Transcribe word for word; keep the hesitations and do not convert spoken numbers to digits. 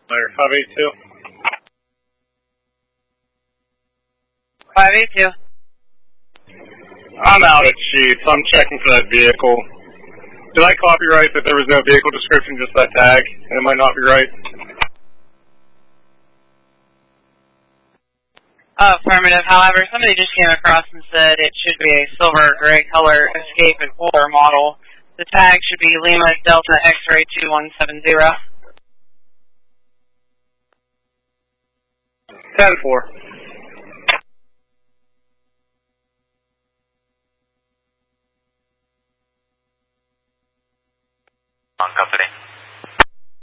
five eight two. five eight two. I'm out at Sheets. I'm checking for that vehicle. Did I copyright that there was no vehicle description, just that tag? And it might not be right. Uh, affirmative. However, somebody just came across and said it should be a silver gray color Escape and Cooler model. The tag should be Lima Delta X-Ray two one seven zero. ten four.